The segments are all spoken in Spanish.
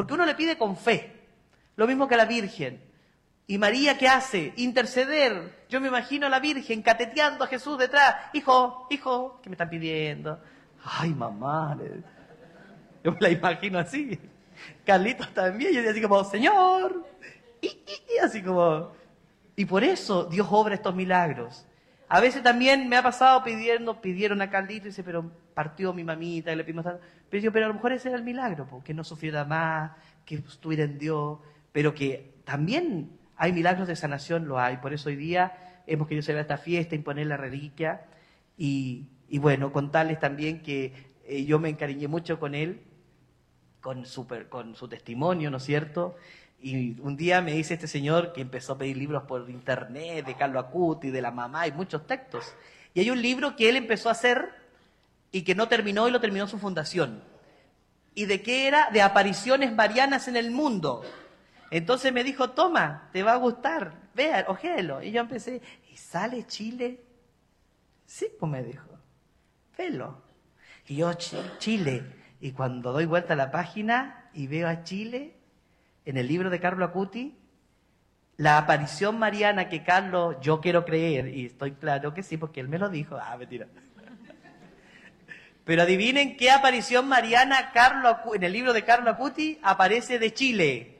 Porque uno le pide con fe, lo mismo que a la Virgen. ¿Y María qué hace? Interceder. Yo me imagino a la Virgen cateteando a Jesús detrás. Hijo, hijo, ¿qué me están pidiendo? Ay, mamá. Yo me la imagino así. Carlitos también, yo así como, Señor. Y así como... Y por eso Dios obra estos milagros. A veces también me ha pasado pidieron a Carlitos y dice, pero partió mi mamita, y le pedimos tanto. Pero yo, pero a lo mejor ese era el milagro, que no sufriera más, que estuviera en Dios, pero que también hay milagros de sanación, lo hay. Por eso hoy día hemos querido celebrar esta fiesta, imponer la reliquia y bueno, contarles también que yo me encariñé mucho con él, con su testimonio, ¿no es cierto? Y un día me dice este señor que empezó a pedir libros por internet, de Carlo Acuti, de la mamá, y muchos textos. Y hay un libro que él empezó a hacer y que no terminó y lo terminó su fundación. ¿Y de qué era? De apariciones marianas en el mundo. Entonces me dijo, toma, te va a gustar, vea, ojéelo. Y yo empecé, ¿y sale Chile? Sí, pues me dijo, velo. Y yo, Chile. Y cuando doy vuelta a la página y veo a Chile, en el libro de Carlo Acuti, la aparición mariana que Carlos, yo quiero creer, y estoy claro que sí, porque él me lo dijo. Ah, mentira. Pero adivinen qué aparición mariana en el libro de Carlo Acuti aparece de Chile.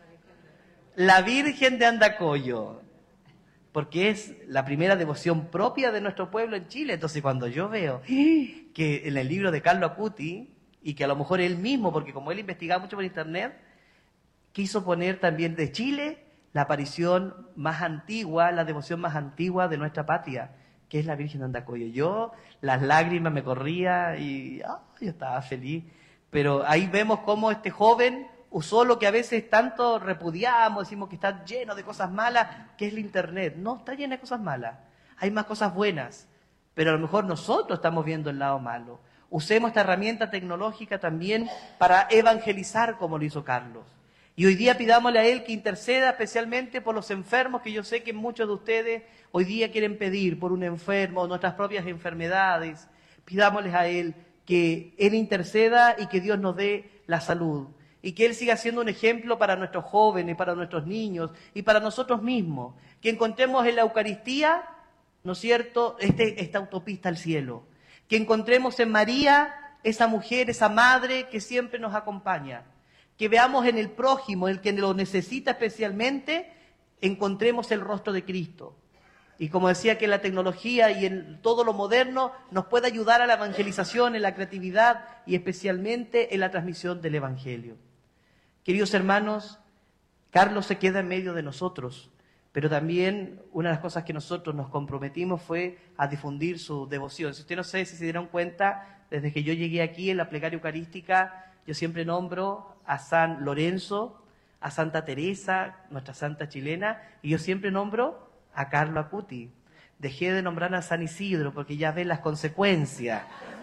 La Virgen de Andacollo. Porque es la primera devoción propia de nuestro pueblo en Chile. Entonces cuando yo veo que en el libro de Carlo Acuti, y que a lo mejor él mismo, porque como él investigaba mucho por internet, quiso poner también de Chile la aparición más antigua, la devoción más antigua de nuestra patria, que es la Virgen de Andacollo. Yo, las lágrimas me corrían y yo estaba feliz. Pero ahí vemos cómo este joven usó lo que a veces tanto repudiamos, decimos que está lleno de cosas malas, que es la internet. No, está lleno de cosas malas. Hay más cosas buenas, pero a lo mejor nosotros estamos viendo el lado malo. Usemos esta herramienta tecnológica también para evangelizar como lo hizo Carlos. Y hoy día pidámosle a Él que interceda especialmente por los enfermos, que yo sé que muchos de ustedes hoy día quieren pedir por un enfermo, nuestras propias enfermedades. Pidámosles a Él que Él interceda y que Dios nos dé la salud. Y que Él siga siendo un ejemplo para nuestros jóvenes, para nuestros niños y para nosotros mismos. Que encontremos en la Eucaristía, ¿no es cierto?, esta autopista al cielo. Que encontremos en María esa mujer, esa madre que siempre nos acompaña. Que veamos en el prójimo, el que lo necesita especialmente, encontremos el rostro de Cristo. Y como decía, que la tecnología y en todo lo moderno nos puede ayudar a la evangelización, en la creatividad y especialmente en la transmisión del Evangelio. Queridos hermanos, Carlos se queda en medio de nosotros, pero también una de las cosas que nosotros nos comprometimos fue a difundir su devoción. Si usted no sé si se dieron cuenta, desde que yo llegué aquí en la plegaria eucarística, yo siempre nombro a San Lorenzo, a Santa Teresa, nuestra santa chilena, y yo siempre nombro a Carlo Acuti. Dejé de nombrar a San Isidro porque ya ven las consecuencias.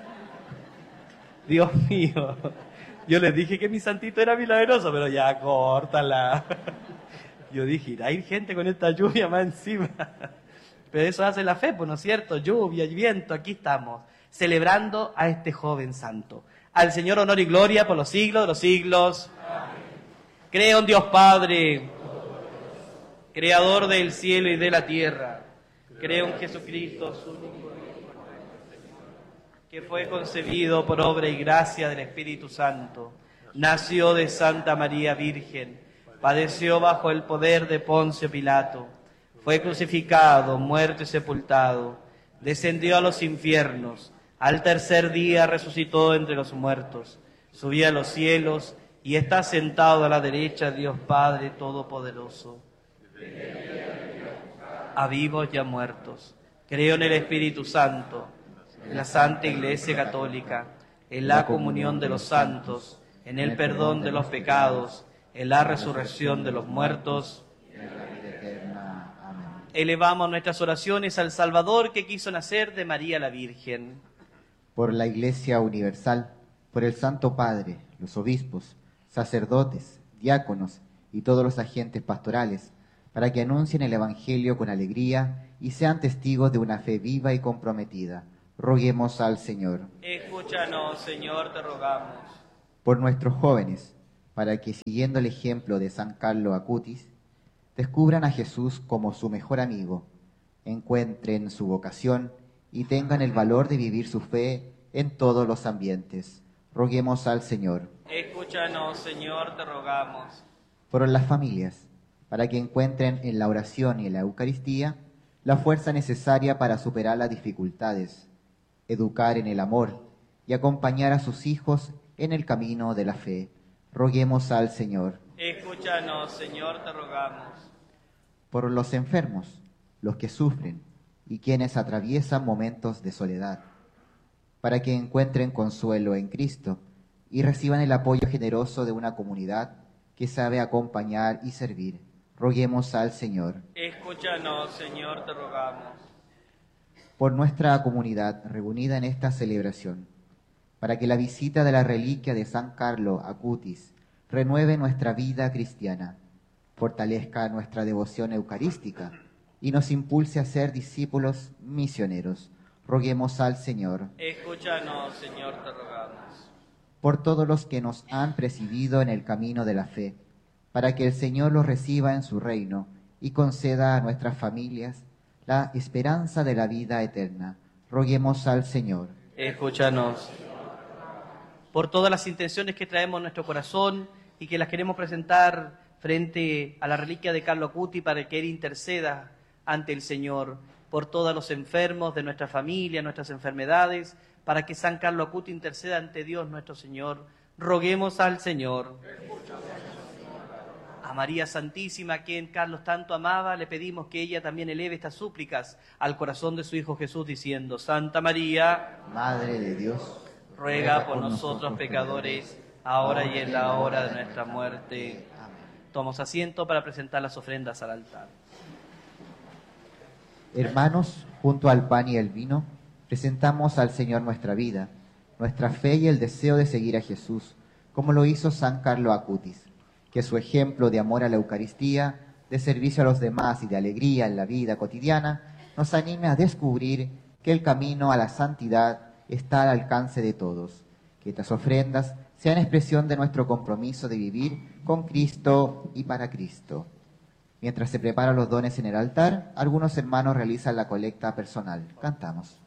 Dios mío, yo les dije que mi santito era milagroso, pero ya córtala. Yo dije, irá a ir gente con esta lluvia más encima. Pero eso hace la fe, pues, ¿no es cierto? Lluvia y viento, aquí estamos, celebrando a este joven santo. Al Señor honor y gloria por los siglos de los siglos. Amén. Creo en Dios Padre, Creador del cielo y de la tierra. Creo en Jesucristo, su único Hijo, que fue concebido por obra y gracia del Espíritu Santo. Nació de Santa María Virgen, padeció bajo el poder de Poncio Pilato, fue crucificado, muerto y sepultado, descendió a los infiernos. Al tercer día resucitó entre los muertos, subió a los cielos y está sentado a la derecha de Dios Padre Todopoderoso. A vivos y a muertos. Creo en el Espíritu Santo, en la Santa Iglesia Católica, en la comunión de los santos, en el perdón de los pecados, en la resurrección de los muertos. Elevamos nuestras oraciones al Salvador que quiso nacer de María la Virgen. Por la Iglesia Universal, por el Santo Padre, los obispos, sacerdotes, diáconos y todos los agentes pastorales, para que anuncien el Evangelio con alegría y sean testigos de una fe viva y comprometida. Roguemos al Señor. Escúchanos, Señor, te rogamos. Por nuestros jóvenes, para que, siguiendo el ejemplo de San Carlo Acutis, descubran a Jesús como su mejor amigo, encuentren su vocación y tengan el valor de vivir su fe en todos los ambientes. Roguemos al Señor. Escúchanos, Señor, te rogamos. Por las familias, para que encuentren en la oración y en la Eucaristía la fuerza necesaria para superar las dificultades, educar en el amor y acompañar a sus hijos en el camino de la fe. Roguemos al Señor. Escúchanos, Señor, te rogamos. Por los enfermos, los que sufren y quienes atraviesan momentos de soledad, para que encuentren consuelo en Cristo y reciban el apoyo generoso de una comunidad que sabe acompañar y servir. Roguemos al Señor. Escúchanos, Señor, te rogamos. Por nuestra comunidad reunida en esta celebración, para que la visita de la reliquia de San Carlo Acutis renueve nuestra vida cristiana, fortalezca nuestra devoción eucarística y nos impulse a ser discípulos misioneros. Roguemos al Señor. Escúchanos, Señor, te rogamos. Por todos los que nos han presidido en el camino de la fe, para que el Señor los reciba en su reino y conceda a nuestras familias la esperanza de la vida eterna. Roguemos al Señor. Escúchanos. Por todas las intenciones que traemos en nuestro corazón y que las queremos presentar frente a la reliquia de Carlo Acutis para que Él interceda ante el Señor, por todos los enfermos de nuestra familia, nuestras enfermedades, para que San Carlo Acutis interceda ante Dios nuestro Señor. Roguemos al Señor. A María Santísima, a quien Carlos tanto amaba, le pedimos que ella también eleve estas súplicas al corazón de su Hijo Jesús, diciendo: Santa María, Madre de Dios, ruega por nosotros pecadores, ahora y en la hora de nuestra muerte. Amén. Tomamos asiento para presentar las ofrendas al altar. Hermanos, junto al pan y el vino, presentamos al Señor nuestra vida, nuestra fe y el deseo de seguir a Jesús, como lo hizo San Carlo Acutis. Que su ejemplo de amor a la Eucaristía, de servicio a los demás y de alegría en la vida cotidiana, nos anime a descubrir que el camino a la santidad está al alcance de todos. Que estas ofrendas sean expresión de nuestro compromiso de vivir con Cristo y para Cristo. Mientras se preparan los dones en el altar, algunos hermanos realizan la colecta personal. Cantamos.